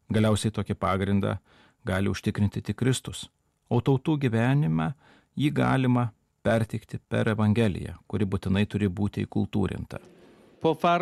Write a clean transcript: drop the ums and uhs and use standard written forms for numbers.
Galiausiai tokį pagrindą gali užtikrinti tik Kristus, o tautų gyvenime jį galima perteikti per Evangeliją, kuri būtinai turi būti įkultūrinta. Può farlo